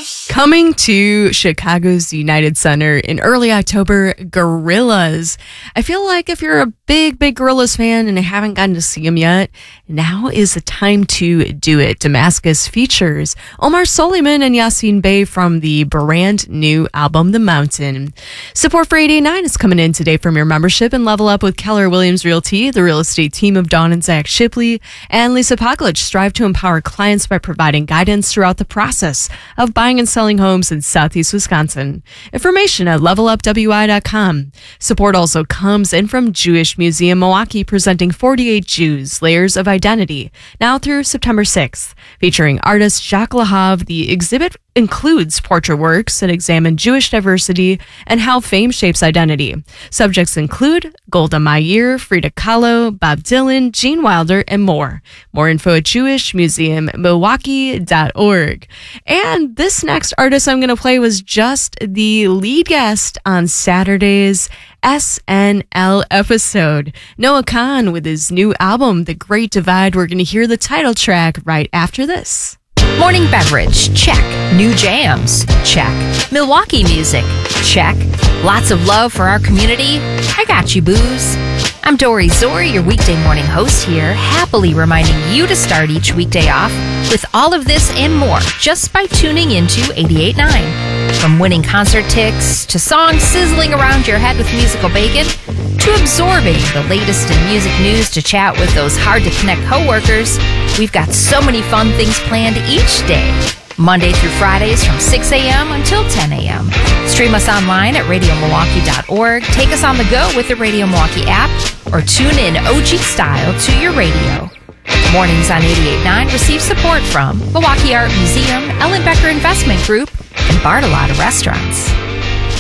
Coming to Chicago's United Center in early October, Gorillaz. I feel like if you're a big Gorillaz fan and haven't gotten to see them yet, now is the time to do it. Damascus features Omar Souleyman and Yasin Bey from the brand new album, The Mountain. Support for 889 is coming in today from your membership and Level Up with Keller Williams Realty. The real estate team of Dawn and Zach Shipley and Lisa Poklich strive to empower clients by providing guidance throughout the process of buying and selling homes in Southeast Wisconsin. Information at levelupwi.com. Support also comes in from Jewish Museum Milwaukee, presenting 48 Jews, Layers of Identity, now through September 6th. Featuring artist Jacques Lahav, the exhibit includes portrait works that examine Jewish diversity and how fame shapes identity. Subjects include Golda Meir, Frida Kahlo, Bob Dylan, Gene Wilder, and more. More info at jewishmuseummilwaukee.org. And this next artist I'm going to play was just the lead guest on Saturday's SNL episode. Noah Kahan with his new album, The Great Divide. We're going to hear the title track right after this. Morning beverage, check. New jams, check. Milwaukee music, check. Lots of love for our community, I got you, booze. I'm Dory Zori, your weekday morning host here, happily reminding you to start each weekday off with all of this and more just by tuning into 88.9. From winning concert tickets to songs sizzling around your head with musical bacon to absorbing the latest in music news to chat with those hard-to-connect coworkers, we've got so many fun things planned each day. Monday through Fridays from 6 a.m. until 10 a.m. Stream us online at radiomilwaukee.org. Take us on the go with the Radio Milwaukee app or tune in OG style to your radio. Mornings on 88.9 receive support from Milwaukee Art Museum, Ellen Becker Investment Group, and Bartolotta Restaurants.